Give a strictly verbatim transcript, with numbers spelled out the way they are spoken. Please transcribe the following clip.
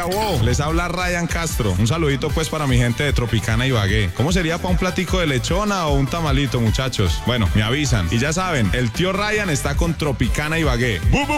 wow. Les habla Ryan Castro. Un saludito pues para mi gente de Tropicana Ibagué. ¿Cómo sería para un platico de lechona o un tamalito, muchachos? Bueno, me avisan. Y ya saben, el tío Ryan está con Tropicana Ibagué. ¡Bu, bu!